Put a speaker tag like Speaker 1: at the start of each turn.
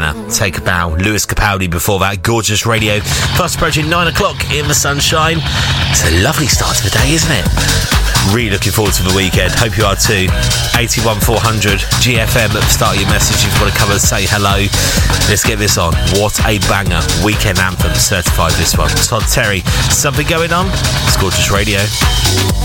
Speaker 1: Banner, Take a Bow. Lewis Capaldi before that. Gorgeous radio. Fast approaching 9 o'clock in the sunshine. It's a lovely start to the day, isn't it? Really looking forward to the weekend. Hope you are too. 81400 GFM at the start of your message if you want to come and say hello. Let's get this on. What a banger. Weekend anthem certified, this one. Todd Terry. Something going on? It's Gorgeous Radio.